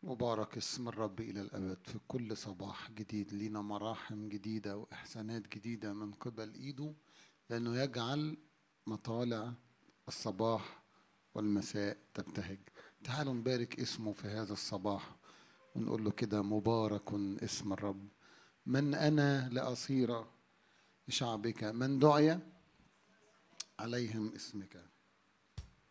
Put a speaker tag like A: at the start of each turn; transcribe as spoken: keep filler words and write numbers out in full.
A: مبارك اسم الرب إلى الأبد. في كل صباح جديد لينا مراحم جديدة وإحسانات جديدة من قبل إيده، لأنه يجعل مطالع الصباح والمساء تبتهج. تعالوا نبارك اسمه في هذا الصباح ونقول له كده: مبارك اسم الرب. من أنا لأصير شعبك، من دعي عليهم اسمك.